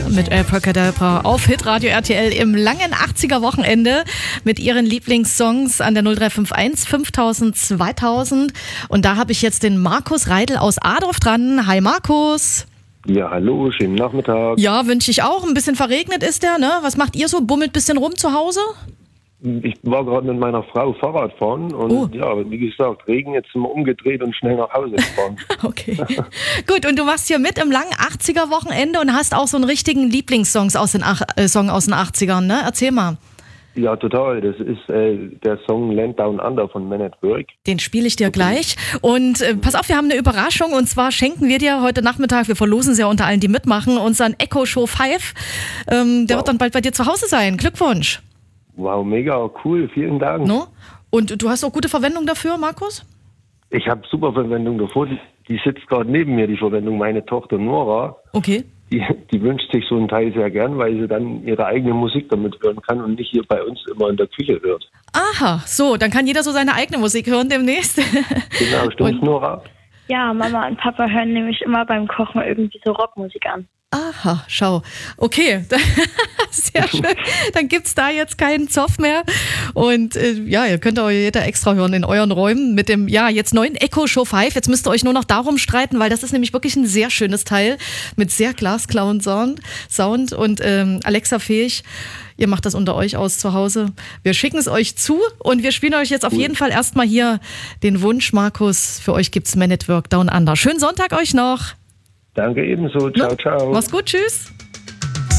mit Abracadabra auf Hitradio RTL im langen 80er Wochenende mit ihren Lieblingssongs an der 0351 5000 2000. Und da habe ich jetzt den Markus Reidel aus Adorf dran. Hi Markus. Ja, hallo, schönen Nachmittag. Ja, wünsche ich auch. Ein bisschen verregnet ist der, ne? Was macht ihr so? Bummelt ein bisschen rum zu Hause? Ich war gerade mit meiner Frau Fahrrad fahren und ja, wie gesagt, Regen, jetzt sind wir umgedreht und schnell nach Hause gefahren. Okay. Gut, und du machst hier mit im langen 80er Wochenende und hast auch so einen richtigen Lieblingssong aus den 80ern, ne? Erzähl mal. Ja, total. Das ist der Song Land Down Under von Man at Work. Den spiele ich dir gleich. Und pass auf, wir haben eine Überraschung. Und zwar schenken wir dir heute Nachmittag, wir verlosen sie ja unter allen, die mitmachen, unseren Echo Show 5. Der wird dann bald bei dir zu Hause sein. Glückwunsch. Wow, mega cool. Vielen Dank. No? Und du hast auch gute Verwendung dafür, Markus? Ich habe super Verwendung davor. Die sitzt gerade neben mir, die Verwendung, meine Tochter Nora. Okay. Die wünscht sich so einen Teil sehr gern, weil sie dann ihre eigene Musik damit hören kann und nicht hier bei uns immer in der Küche hört. Aha, so, dann kann jeder so seine eigene Musik hören demnächst. Genau, stimmt's, Nora? Ja, Mama und Papa hören nämlich immer beim Kochen irgendwie so Rockmusik an. Aha, schau. Okay, sehr schön. Dann gibt's da jetzt keinen Zoff mehr. Und ja, ihr könnt auch jeder extra hören in euren Räumen mit dem, ja, jetzt neuen Echo Show 5. Jetzt müsst ihr euch nur noch darum streiten, weil das ist nämlich wirklich ein sehr schönes Teil mit sehr glasklauen Sound und Alexa-fähig. Ihr macht das unter euch aus zu Hause. Wir schicken es euch zu und wir spielen euch jetzt auf jeden Fall erstmal hier den Wunsch, Markus. Für euch gibt's Man at Work Down Under. Schönen Sonntag euch noch. Danke ebenso. Ciao, ciao. Mach's gut, tschüss.